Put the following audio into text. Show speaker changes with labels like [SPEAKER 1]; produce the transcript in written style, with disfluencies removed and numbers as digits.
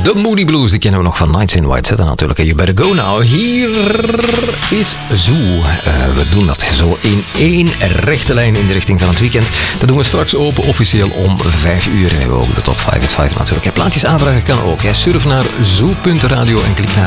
[SPEAKER 1] De Moody Blues, die kennen we nog van Nights in White Satin natuurlijk. You better go now. Hier is Zoo. We doen dat zo in één rechte lijn in de richting van het weekend. Dat doen we straks open, officieel om 5 uur. En we hebben ook de top 5 at 5 natuurlijk. Plaatjes aanvragen kan ook. Surf naar zoo.radio en klik naar